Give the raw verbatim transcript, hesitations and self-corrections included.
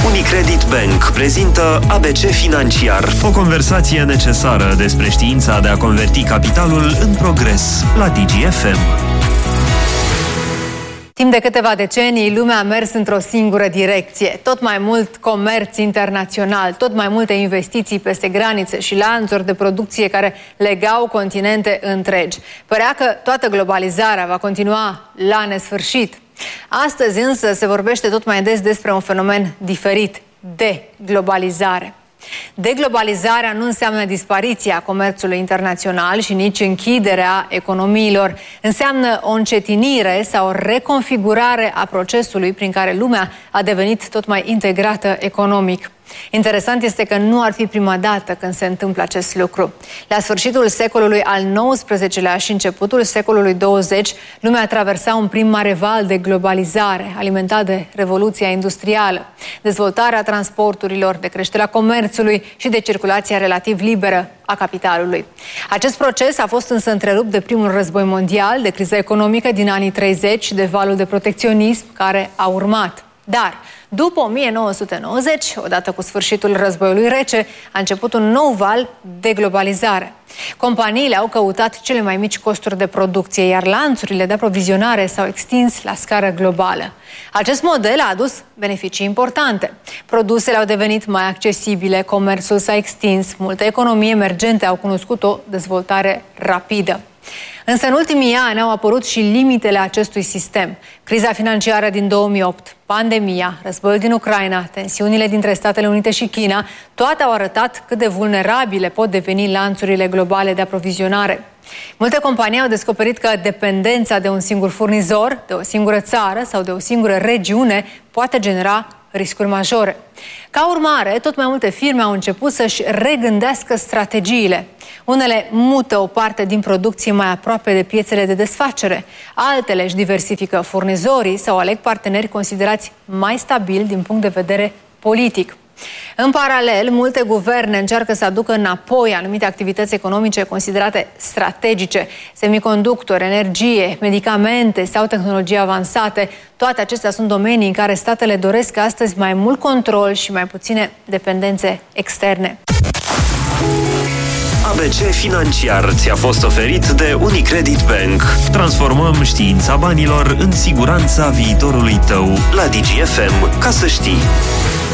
Unicredit Bank prezintă A B C Financiar. O conversație necesară despre știința de a converti capitalul în progres la Digi F M. Timp de câteva decenii, lumea a mers într-o singură direcție. Tot mai mult comerț internațional, tot mai multe investiții peste granițe și lanțuri de producție care legau continente întregi. Părea că toată globalizarea va continua la nesfârșit. Astăzi însă se vorbește tot mai des despre un fenomen diferit, deglobalizare. Deglobalizarea nu înseamnă dispariția comerțului internațional și nici închiderea economiilor. Înseamnă o încetinire sau o reconfigurare a procesului prin care lumea a devenit tot mai integrată economic. Interesant este că nu ar fi prima dată când se întâmplă acest lucru. La sfârșitul secolului al nouăsprezecelea și începutul secolului douăzeci, lumea traversa un prim mare val de globalizare, alimentat de revoluția industrială, dezvoltarea transporturilor, de creșterea comerțului și de circulația relativ liberă a capitalului. Acest proces a fost însă întrerupt de primul război mondial, de criza economică din anii treizeci și de valul de protecționism care a urmat. Dar, după o mie nouă sute nouăzeci, odată cu sfârșitul războiului rece, a început un nou val de globalizare. Companiile au căutat cele mai mici costuri de producție, iar lanțurile de aprovizionare s-au extins la scară globală. Acest model a adus beneficii importante. Produsele au devenit mai accesibile, comerțul s-a extins, multe economii emergente au cunoscut o dezvoltare rapidă. Însă în ultimii ani au apărut și limitele acestui sistem. Criza financiară din două mii opt, pandemia, războiul din Ucraina, tensiunile dintre Statele Unite și China, toate au arătat cât de vulnerabile pot deveni lanțurile globale de aprovizionare. Multe companii au descoperit că dependența de un singur furnizor, de o singură țară sau de o singură regiune poate genera riscuri majore. Ca urmare, tot mai multe firme au început să-și regândească strategiile. Unele mută o parte din producție mai aproape de piețele de desfacere, altele își diversifică furnizorii sau aleg parteneri considerați mai stabili din punct de vedere politic. În paralel, multe guverne încearcă să aducă înapoi anumite activități economice considerate strategice, semiconductori, energie, medicamente sau tehnologii avansate. Toate acestea sunt domenii în care statele doresc astăzi mai mult control și mai puține dependențe externe. A B C Financiar ți-a fost oferit de Unicredit Bank. Transformăm știința banilor în siguranța viitorului tău la Digi F M. Ca să știi.